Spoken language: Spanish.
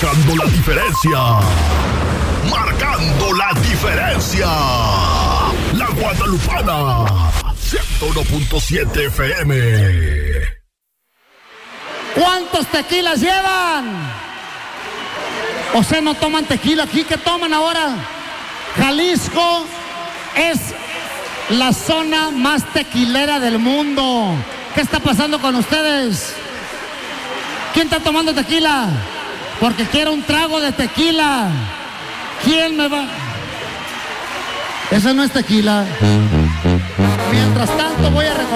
marcando la diferencia. Marcando la diferencia. La Guadalupana, 101.7 FM. ¿Cuántos tequilas llevan? O sea, no toman tequila aquí, ¿qué toman ahora? Jalisco es la zona más tequilera del mundo. ¿Qué está pasando con ustedes? ¿Quién está tomando tequila? Porque quiero un trago de tequila. ¿Quién me va? Eso no es tequila. Mientras tanto voy a recordar